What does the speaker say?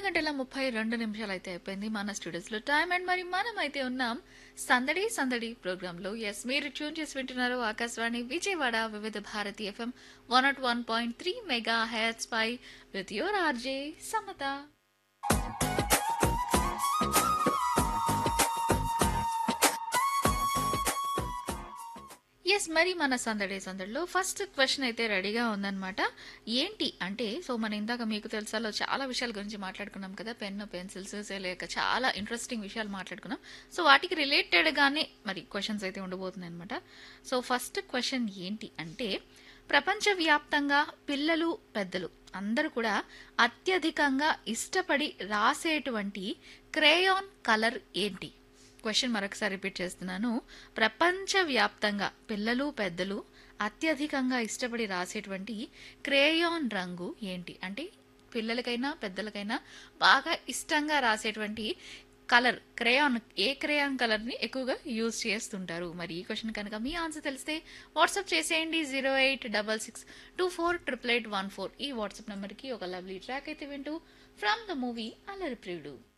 12:32 అయితే అయిపోయింది మన స్టూడియోస్‌లో టైం. అండ్ మరి మనమైతే ఉన్నాం సందడి సందడి ప్రోగ్రామ్‌లో. యెస్, మీరు ట్యూన్ చేసి వింటున్నారు ఆకాశవాణి విజయవాడ వివిధ Bharati FM 101.3 megahertz pi with your RJ Samata. Yes, మరి మన సందడి సందడిలో ఫస్ట్ క్వశ్చన్ అయితే రెడీగా ఉందన్నమాట. ఏంటి అంటే, సో మన ఇందాక మీకు తెలుసాలో చాలా విషయాల గురించి మాట్లాడుకున్నాం కదా, పెన్ను పెన్సిల్స్ లేక చాలా ఇంట్రెస్టింగ్ విషయాలు మాట్లాడుకున్నాం. సో వాటికి రిలేటెడ్గానే మరి క్వశ్చన్స్ అయితే ఉండబోతున్నాయి అనమాట. సో ఫస్ట్ క్వశ్చన్ ఏంటి అంటే, ప్రపంచవ్యాప్తంగా పిల్లలు పెద్దలు అందరూ కూడా అత్యధికంగా ఇష్టపడి రాసేటువంటి క్రేయాన్ కలర్ ఏంటి? క్వశ్చన్ మరొకసారి రిపీట్ చేస్తున్నాను. ప్రపంచవ్యాప్తంగా పిల్లలు పెద్దలు అత్యధికంగా ఇష్టపడి రాసేటువంటి క్రేయాన్ రంగు ఏంటి? అంటే పిల్లలకైనా పెద్దలకైనా బాగా ఇష్టంగా రాసేటువంటి కలర్ క్రేయాన్, ఏ క్రేయాన్ కలర్ని ఎక్కువగా యూజ్ చేస్తుంటారు? మరి ఈ క్వశ్చన్ కనుక మీ ఆన్సర్ తెలిస్తే వాట్సాప్ చేసేయండి 08662488814. ఈ వాట్సాప్ నెంబర్కి ఒక లవ్లీ ట్రాక్ అయితే వింటూ ఫ్రమ్ ద మూవీ అల్లరి ప్రియుడు.